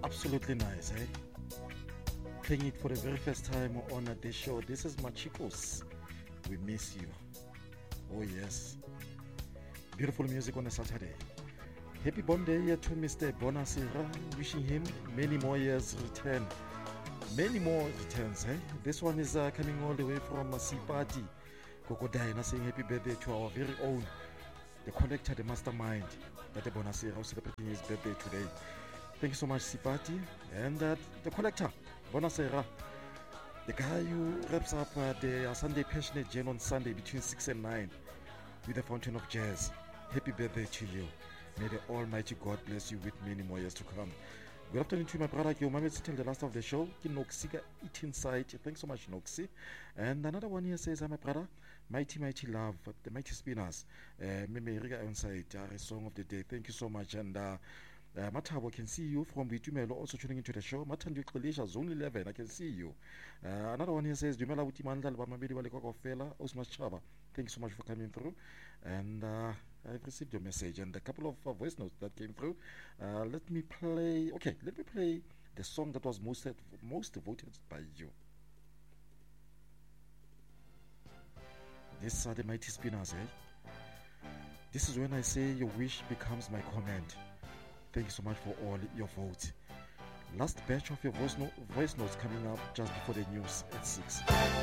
Absolutely nice, eh? Playing it for the very first time on this show. This is Machikos. We miss you. Oh, yes. Beautiful music on a Saturday. Happy born day to Mr. Bonasira. Wishing him many more years return. Many more returns, eh? This one is coming all the way from Sipati. Kokodina saying happy birthday to our very own, the collector, the mastermind, that the Bonasira is celebrating his birthday today. Thank you so much, Sipati. And the collector, Bonasera, the guy who wraps up the Sunday Passionate Jam on Sunday between 6 and 9 with the Fountain of Jazz. Happy birthday to you. May the Almighty God bless you with many more years to come. Good afternoon to my brother. Till the last of the show. Noxika eating side. Thanks so much, Noxi. And another one here says, my brother, mighty love, the mighty spinners. Meme Riga inside, song of the day. Thank you so much. And Matabo, can see you from Vitumelo also tuning into the show. Matandu Kalisha, Zone 11, I can see you. Another one here says, Dumela Utimanda, Bamabidi Walikofela, Osmas Chaba. Thank you so much for coming through. And I've received your message and a couple of voice notes that came through. Let me play the song that was most voted by you. These are the mighty spinners, eh? This is when I say your wish becomes my command. Thank you so much for all your votes. Last batch of your voice notes coming up just before the news at 6.